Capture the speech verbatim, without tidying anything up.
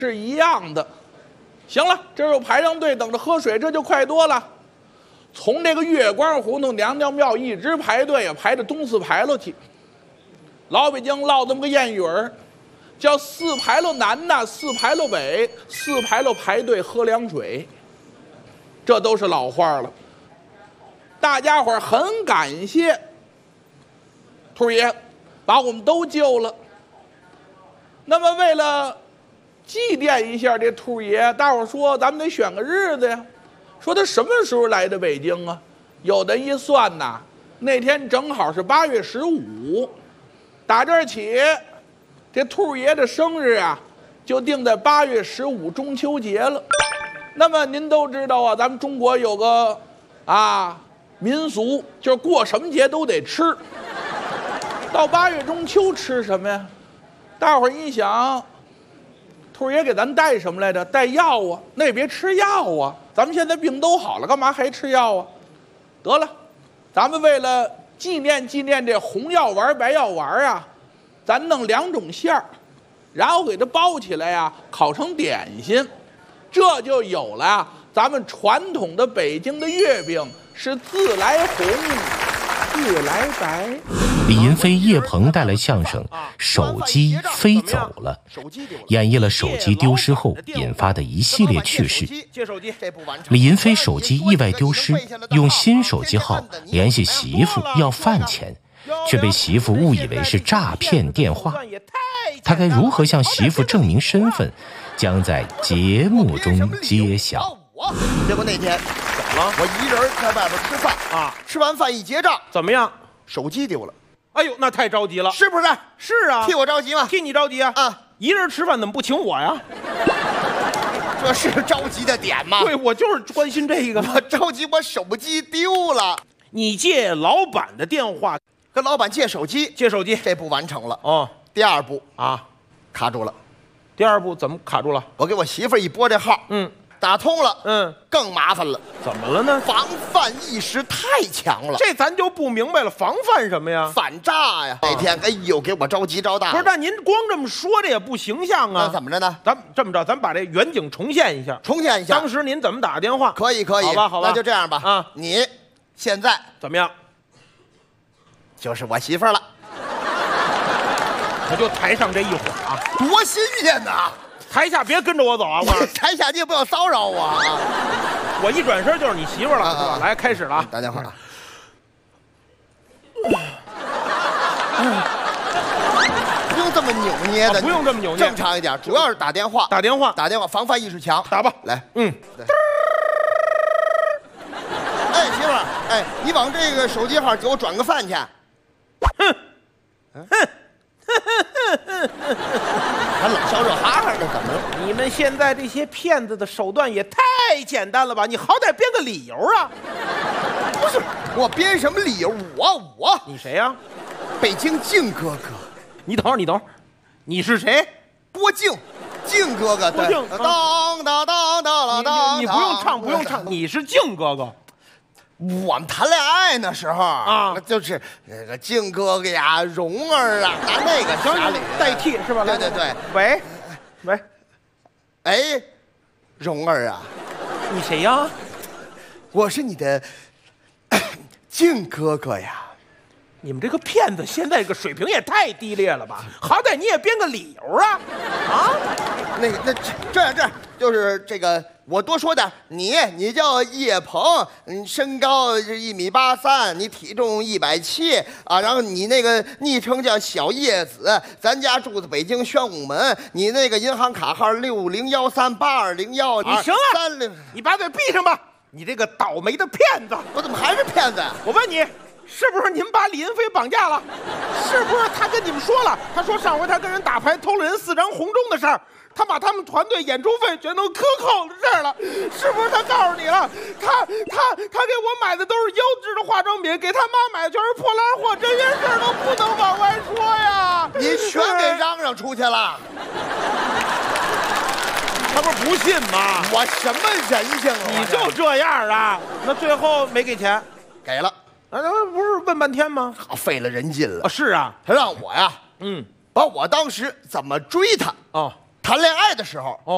是一样的。行了，这又排上队等着喝水，这就快多了。从这个月光胡同娘娘庙一直排队啊，排到东四牌楼去。老北京唠这么个谚语儿，叫四牌楼南呐，四牌楼北，四牌楼排队喝凉水，这都是老话了。大家伙儿很感谢兔爷把我们都救了。那么为了祭奠一下这兔爷，大伙儿说咱们得选个日子呀。说他什么时候来的北京啊？有的一算呐，那天正好是八月十五，打这儿起，这兔爷的生日啊，就定在八月十五中秋节了。那么您都知道啊，咱们中国有个啊民俗，就是过什么节都得吃。到八月中秋吃什么呀？大伙儿一想，兔爷给咱带什么来着？带药啊，那也别吃药啊。咱们现在病都好了，干嘛还吃药啊？得了，咱们为了纪念纪念这红药丸、白药丸啊，咱弄两种馅儿，然后给它包起来呀，烤成点心，这就有了啊。咱们传统的北京的月饼是自来红，自来白。 李银飞、叶鹏带来相声《手机飞走了》，演绎了手机丢失后引发的一系列趣事。李银飞手机意外丢失，用新手机号联系媳妇要饭钱，却被媳妇误以为是诈骗电话。他该如何向媳妇证明身份，将在节目中揭晓。 结果那天怎么了？我一人在外边吃饭啊，吃完饭一结账， 怎么样？ 手机丢了。 哎呦，那太着急了， 是不是？ 是啊， 替我着急吗？ 替你着急啊！啊，一人吃饭怎么不请我呀？ 这是着急的点吗？ 对，我就是关心这个。 我着急，我手机丢了。 你借老板的电话跟老板借手机， 借手机， 这步完成了。 哦， 第二步啊， 卡住了。 第二步怎么卡住了？ 我给我媳妇一拨这号， 嗯。 打通了， 嗯， 更麻烦了。 怎么了呢？ 防范意识太强了， 这咱就不明白了。防范什么呀？ 反诈呀！那天，哎呦，给我着急着大了。 不是，但您光这么说，这也不形象啊。 那怎么着呢？ 咱这么着，咱把这远景重现一下。 重现一下， 当时您怎么打电话？ 可以，可以。 好吧，好吧， 那就这样吧。啊，你现在怎么样？ 就是我媳妇儿了。 可就台上这一会儿啊， 多新鲜呐！ 台下别跟着我走啊！我台下你也不要骚扰我啊！ 我一转身就是你媳妇了， 啊是吧？来，开始了啊！ 打电话啊！不用这么扭捏的， 不用这么扭捏， 正常一点。主要是打电话， 打电话， 打电话，防范意识强。 打吧， 来， 嗯。 哎，媳妇儿，哎，你往这个手机号给我转个饭去。 哼，哼。 还老笑热哈哈的，怎么了？ 你们现在这些骗子的手段也太简单了吧？你好歹编个理由啊！ 不是，我编什么理由？我我你谁呀、啊？ 北京靖哥哥。 你等会儿，你等会儿，你是谁？ 郭靖，靖哥哥。 郭靖。 当当当当当。 你你不用唱，不用唱，你是靖哥哥。 我们谈恋爱那时候啊，就是那个靖哥哥呀、蓉儿啊，拿那个行代替是吧？ 对对对。 喂，喂， 哎，蓉儿啊， 你谁呀？ 我是你的靖哥哥呀。 你们这个骗子现在这个水平也太低劣了吧？好歹你也编个理由啊！啊， 那个那这样这样，就是这个。我多说点，你你叫叶鹏，你身高一米八三，你体重一百七啊，然后你那个昵称叫小叶子，咱家住在北京宣武门，你那个银行卡号六零幺三八二零幺， 你行了， 三零， 你把嘴闭上吧，你这个倒霉的骗子！ 我怎么还是骗子呀？ 我问你，是不是你们把李银飞绑架了？是不是他跟你们说了？他说上回他跟人打牌偷了人四张红中的事儿。他把他们团队演出费全都克扣了这儿了，是不是他告诉你了？他他他给我买的都是优质的化妆品，给他妈买的全是破烂货，这些事儿都不能往外说呀！ 你全给嚷嚷出去了， 他不是不信吗？ 我什么人性啊？ 你就这样啊？那最后没给钱？ 给了啊，那不是问半天吗？ 好，费了人劲了。 啊，是啊， 他让我呀， 嗯， 把我当时怎么追他哦。 谈恋爱的时候，哦。